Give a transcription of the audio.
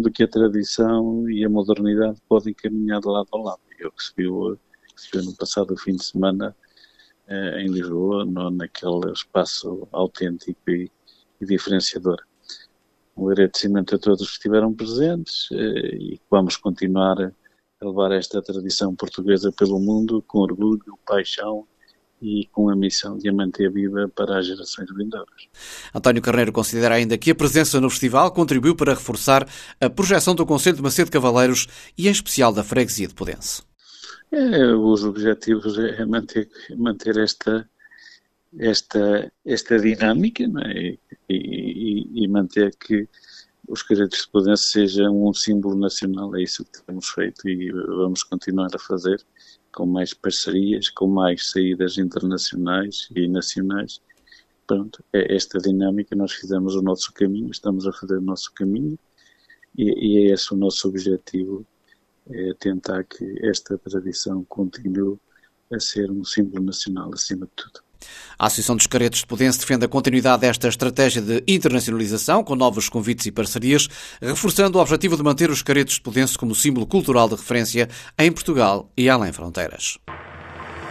mostrando que a tradição e a modernidade podem caminhar de lado a lado. É o que se viu no passado fim de semana em Lisboa, naquele espaço autêntico e diferenciador. Um agradecimento a todos que estiveram presentes e vamos continuar a levar esta tradição portuguesa pelo mundo com orgulho, paixão e com a missão de a manter viva para as gerações vindouras. António Carneiro considera ainda que a presença no festival contribuiu para reforçar a projeção do concelho de Macedo de Cavaleiros e, em especial, da freguesia de Podense. Os objetivos é manter esta dinâmica, não é? E manter que os Caretos de Podense sejam um símbolo nacional. É isso que temos feito e vamos continuar a fazer, com mais parcerias, com mais saídas internacionais e nacionais. Pronto, é esta dinâmica, nós fizemos o nosso caminho, estamos a fazer o nosso caminho e é esse o nosso objetivo, é tentar que esta tradição continue a ser um símbolo nacional acima de tudo. A Associação dos Caretos de Podense defende a continuidade desta estratégia de internacionalização com novos convites e parcerias, reforçando o objetivo de manter os Caretos de Podense como símbolo cultural de referência em Portugal e além fronteiras.